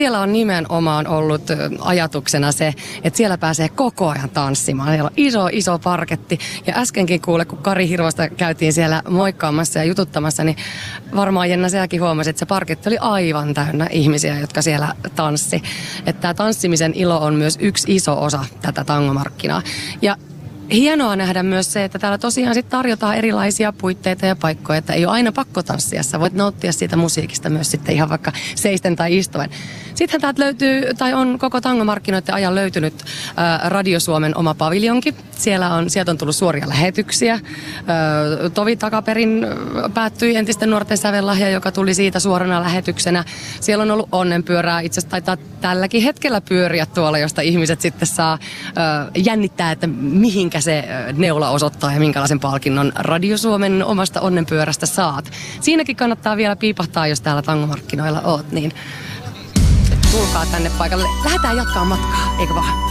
Siellä on nimenomaan ollut ajatuksena se, että siellä pääsee koko ajan tanssimaan. Siellä on iso parketti. Ja äskenkin kuule, kun Kari Hirvosta käytiin siellä moikkaamassa ja jututtamassa, niin varmaan Jenna sielläkin huomasi, että se parketti oli aivan täynnä ihmisiä, jotka siellä tanssi. Että tämä tanssimisen ilo on myös yksi iso osa tätä tangomarkkinaa. Ja hienoa nähdä myös se, että täällä tosiaan sit tarjotaan erilaisia puitteita ja paikkoja, että ei ole aina pakko tanssia. Sä voit nauttia siitä musiikista myös sitten ihan vaikka seisten tai istuen. Sittenhän täältä löytyy, tai on koko tangomarkkinoiden ajan löytynyt Radio Suomen oma paviljonki. Sieltä on tullut suoria lähetyksiä. Tovi takaperin päättyi entisten nuorten sävellahja, joka tuli siitä suorana lähetyksenä. Siellä on ollut onnenpyörää. Itse asiassa taitaa tälläkin hetkellä pyöriä tuolla, josta ihmiset sitten saa jännittää, että mihinkä se neula osoittaa ja minkälaisen palkinnon Radio Suomen omasta onnenpyörästä saat. Siinäkin kannattaa vielä piipahtaa, jos täällä tangomarkkinoilla oot, niin tulkaa tänne paikalle. Lähdetään jatkaa matkaa, eikö vaan?